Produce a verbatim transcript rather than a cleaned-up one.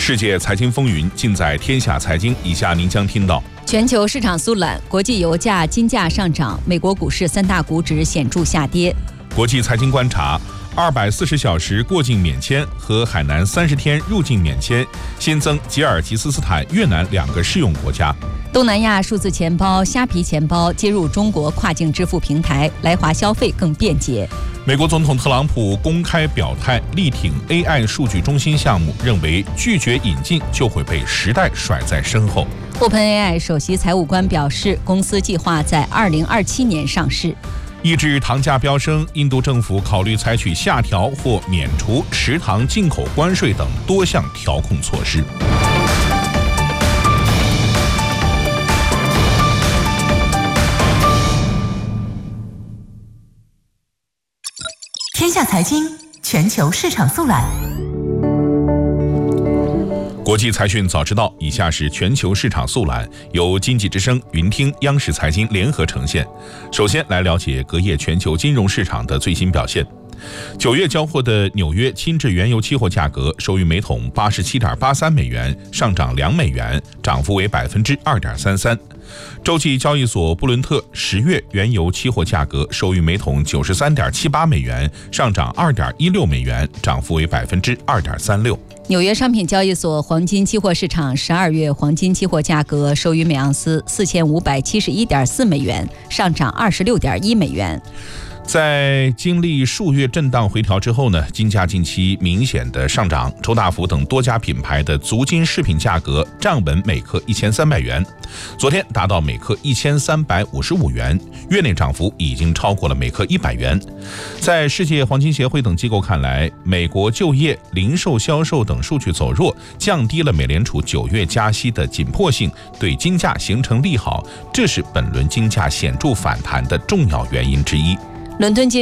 世界财经风云尽在天下财经，以下您将听到： 全球市场苏懒，国际油价、金价上涨，美国股市三大股指显著下跌。 国际财经观察：二百四十小时过境免签和海南三十天入境免签，新增吉尔吉斯斯坦、越南两个适用国家。 东南亚数字钱包、虾皮钱包接入中国跨境支付平台，来华消费更便捷。 美国总统特朗普公开表态力挺 A I 数据中心项目，认为拒绝引进就会被时代甩在身后。 OpenAI 首席财务官表示，公司计划在二零二七年上市。 抑制糖价飙升，印度政府考虑采取下调或免除食糖进口关税等多项调控措施。 天下财经全球市场速览。 国际财讯早知道，以下是全球市场速览，由经济之声、云听、央视财经联合呈现。首先来了解隔夜全球金融市场的最新表现。九月交货的纽约轻质原油期货价格收于每桶八十七点八三美元，上涨两美元，涨幅为百分之二点三三。洲际交易所布伦特十月原油期货价格收于每桶九十三点七八美元，上涨二点一六美元，涨幅为百分之二点三六。 纽约商品交易所黄金期货市场十二月黄金期货价格收于每盎司四千五百七十一点四美元，上涨二十六点一美元。 在经历数月震荡回调之后呢，金价近期明显的上涨，周大福等多家品牌的足金饰品价格站稳每克一千三百元，昨天达到每克一千三百五十五元，月内涨幅已经超过了每克一百元。在世界黄金协会等机构看来，美国就业、零售销售等数据走弱，降低了美联储九月加息的紧迫性，对金价形成利好，这是本轮金价显著反弹的重要原因之一。 伦敦金